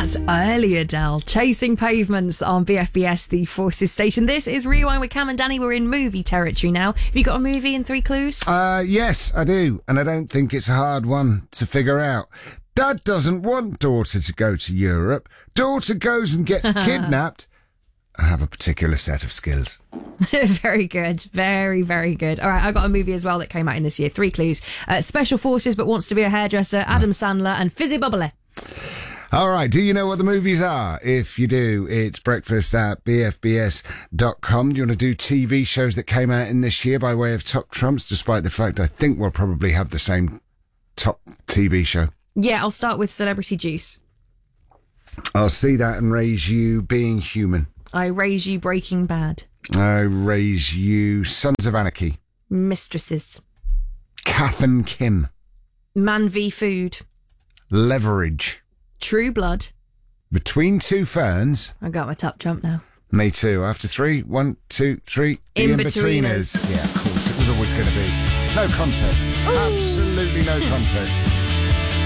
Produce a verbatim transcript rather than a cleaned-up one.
That's early Adele. Chasing Pavements on B F B S, the Forces station. This is Rewind with Cam and Danny. We're in movie territory now. Have you got a movie in three clues? Uh, yes, I do. And I don't think it's a hard one to figure out. Dad doesn't want daughter to go to Europe. Daughter goes and gets kidnapped. I have a particular set of skills. Very good. Very, very good. All right, I got a movie as well that came out in this year. Three clues. Uh, Special Forces but wants to be a hairdresser. Adam Sandler and Fizzy Bubbly. All right, do you know what the movies are? If you do, it's breakfast at b f b s dot com. Do you want to do T V shows that came out in this year by way of top trumps, despite the fact I think we'll probably have the same top T V show? Yeah, I'll start with Celebrity Juice. I'll see that and raise you Being Human. I raise you Breaking Bad. I raise you Sons of Anarchy. Mistresses. Kath and Kim. Man v Food. Leverage. True Blood. Between Two Ferns. I got my top trump now. Me too. After three, one, two, three. The In-Betweeners. In-Betweeners. Yeah, of course. It was always going to be. No contest. Ooh. Absolutely no contest.